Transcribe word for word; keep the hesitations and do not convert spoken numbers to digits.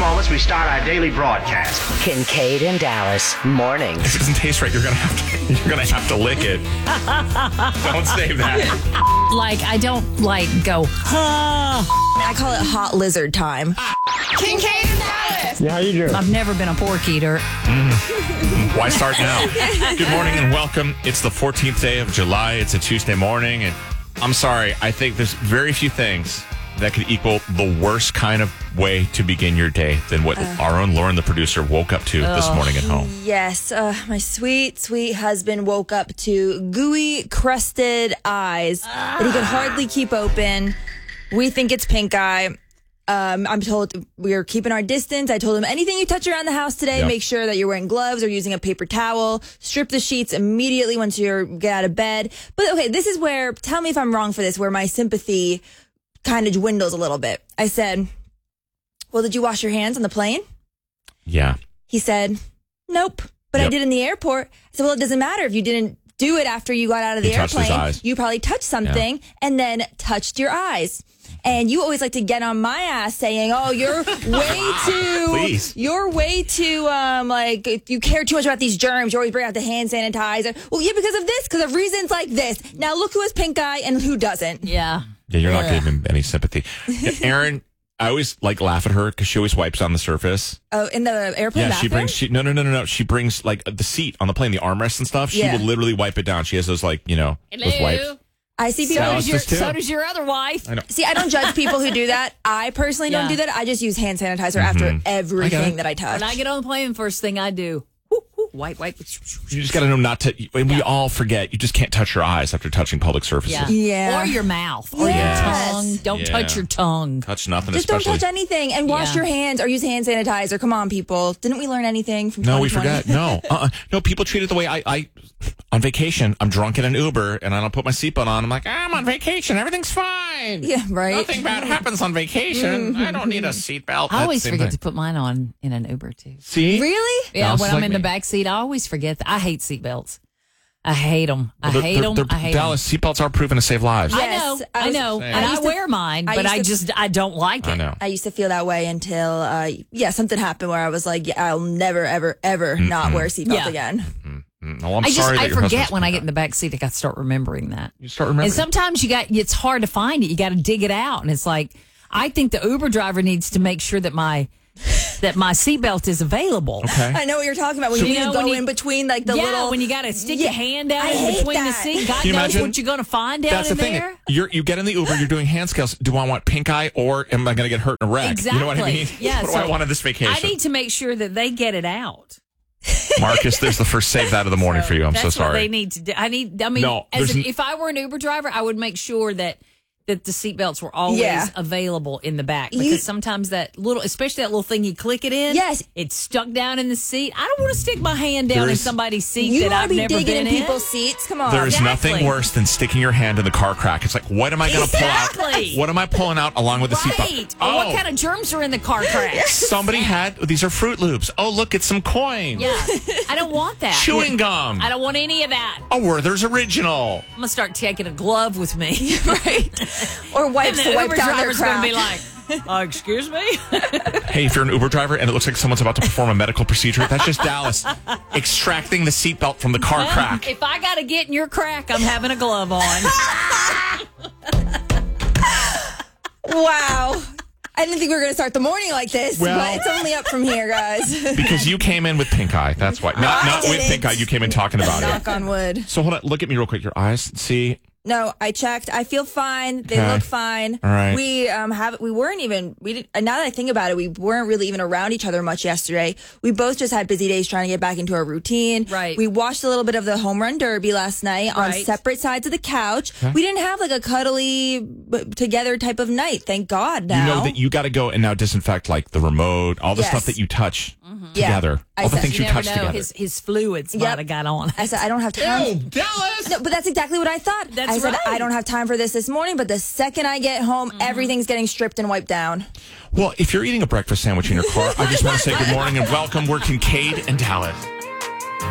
moments, we start our daily broadcast. Kincaid and Dallas mornings. If it doesn't taste right, you're gonna have to. You're gonna have to lick it. Don't save that. Like I don't like go. Huh. I call it hot lizard time. Kincaid and Dallas. Yeah, how you doing? I've never been a pork eater. Mm. Why start now? Good morning and welcome. It's the fourteenth day of July. It's a Tuesday morning, and I'm sorry. I think there's very few things that could equal the worst kind of way to begin your day than what uh, our own Lauren, the producer, woke up to oh. this morning at home. Yes, uh, my sweet, sweet husband woke up to gooey, crusted eyes ah. that he could hardly keep open. We think it's pink eye. Um, I'm told we're keeping our distance. I told him anything you touch around the house today, yep. make sure that you're wearing gloves or using a paper towel. Strip the sheets immediately once you get out of bed. But okay, this is where, tell me if I'm wrong for this, where my sympathy kind of dwindles a little bit. I said, well, did you wash your hands on the plane? Yeah. He said, nope, but yep. I did in the airport. I said, well, it doesn't matter if you didn't do it after you got out of the he airplane. You probably touched something yeah. and then touched your eyes. And you always like to get on my ass saying, oh, you're way too, Please. you're way too, um, like, you care too much about these germs. You always bring out the hand sanitizer. Well, yeah, because of this, because of reasons like this. Now look who has pink eye and who doesn't. Yeah. Yeah, you're not yeah. giving him any sympathy. Yeah, Erin, I always like laugh at her because she always wipes on the surface. Oh, in the airplane Yeah, bathroom? she brings, she, no, no, no, no, no. She brings like the seat on the plane, the armrest and stuff. She yeah. will literally wipe it down. She has those like, you know, Hello. those wipes. I see people. So does, your, too. so does your other wife. I know. See, I don't judge people who do that. I personally yeah. don't do that. I just use hand sanitizer Mm-hmm. after everything I that I touch. When I get on the plane, first thing I do, whoo, whoo, wipe, wipe. You just got to know not to. And we yeah. all forget. You just can't touch your eyes after touching public surfaces. Yeah. yeah. Or your mouth. Or yes. your tongue. Don't yeah. touch your tongue. Touch nothing, Just especially. don't touch anything and wash Yeah. your hands or use hand sanitizer. Come on, people. Didn't we learn anything from No, we twenty twenty? forgot. No. Uh-uh. No, people treat it the way I, I, on vacation, I'm drunk in an Uber and I don't put my seatbelt on. I'm like, I'm on vacation. Everything's fine. Yeah, right. Nothing bad happens on vacation. I don't need a seatbelt. I always That's forget thing. to put mine on in an Uber, too. See? Really? Yeah, Dallas when is I'm like in me. the back seat, I always forget. That. I hate seatbelts. I hate them. I Well, hate they're- them. they're- I hate Dallas, seatbelts are proven to save lives. them. I Yes, know. I I was- know. Same. And I I, used to- wear mine, I but used I to- just, I don't like it. I know. I used to feel that way until, uh, yeah, something happened where I was like, yeah, I'll never, ever, ever Mm-mm. not wear a seatbelt Yeah. again. Mm, No, I'm I just, sorry that I your forget husband's when I pink get in eye. the back seat. I got to start remembering that. You start remembering. And sometimes you got, it's hard to find it. You got to dig it out. And it's like, I think the Uber driver needs to make sure that my, that my seatbelt is available. Okay. I know what you're talking about when So- you You need know, to go when you- in between like the yeah, little. when you got to stick Yeah. your hand out I in hate between that. the seat. God Can you knows imagine? what you're going to find down That's the in thing. there. You're, you get in the Uber, you're doing hand scales. Do I want pink eye or am I going to get hurt in a wreck? Exactly. You know what I mean? Yeah, What so do I want on this vacation? I need to make sure that they get it out. Marcus, there's the first save that of the morning for you. I'm That's so what sorry. they need to do. I need. I mean, No, as there's an, n- if I were an Uber driver, I would make sure that that the seatbelts were always Yeah. available in the back because You- sometimes that little, especially that little thing you click it in, Yes. it's stuck down in the seat. I don't want to stick my hand down There in is- somebody's seat You that want I've to be never digging been in people's seats? Come on. There is Exactly. nothing worse than sticking your hand in the car crack. It's like, what am I going to pull out? Exactly. What am I pulling out along with the Right. seatbelt? Or Oh, what kind of germs are in the car crack? somebody had, these are Fruit Loops. Oh, look, it's some coin. Yeah. I don't want that. Chewing gum. I don't want any of that. A Werther's Original. I'm going to start taking a glove with me. right. Or wipes And to the wipe Uber down their driver's going crack. to be like, uh, excuse me? Hey, if you're an Uber driver and it looks like someone's about to perform a medical procedure, that's just Dallas extracting the seatbelt from the car crack. If I got to get in your crack, I'm having a glove on. Wow. I didn't think we were going to start the morning like this, Well- but it's only up from here, guys. Because you came in with pink eye. That's why. Not, I not with didn't. pink eye. You came in talking about it. Knock on wood. So hold on. Look at me real quick. Your eyes. See? No, I checked. I feel fine. They Okay. look fine. All right. We um have we weren't even we did, now that I think about it, we weren't really even around each other much yesterday. We both just had busy days trying to get back into our routine. Right. We watched a little bit of the home run derby last night on Right. separate sides of the couch. We didn't have like a cuddly b- together type of night. Thank God. Now You know that you got to go and now disinfect like the remote, all the Yes. stuff that you touch Yeah. together, I all the said- things You you, never touch know. together. His, his fluids Yep. might have got on. I said I don't have time. Dallas! No, but that's exactly what I thought. That's I said right. I don't have time for this this morning, but the second I get home, everything's getting stripped and wiped down. Well, if you're eating a breakfast sandwich in your car, I just want to say good morning and welcome. We're Kincaid and Dallas.